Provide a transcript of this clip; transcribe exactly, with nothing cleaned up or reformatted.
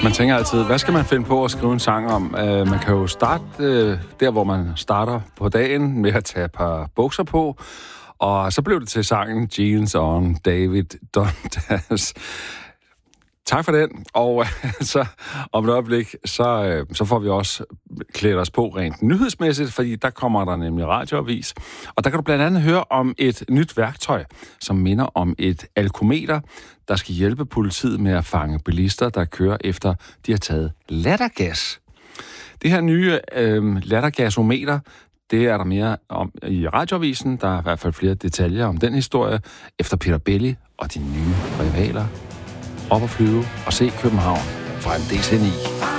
Man tænker altid, hvad skal man finde på at skrive en sang om? Uh, man kan jo starte uh, der, hvor man starter på dagen med at tage et par bukser på, og så blev det til sangen Jeans on David Dundas. Tak for den, og så om et øjeblik, så, så får vi også klædt os på rent nyhedsmæssigt, fordi der kommer der nemlig radioavis. Og der kan du blandt andet høre om et nyt værktøj, som minder om et alkometer, der skal hjælpe politiet med at fange bilister, der kører efter, de har taget lattergas. Det her nye øh, lattergasometer, det er der mere om i radioavisen. Der er i hvert fald flere detaljer om den historie, efter Peter Belli og de nye rivaler. Op at flyve og se København fra M D C ni.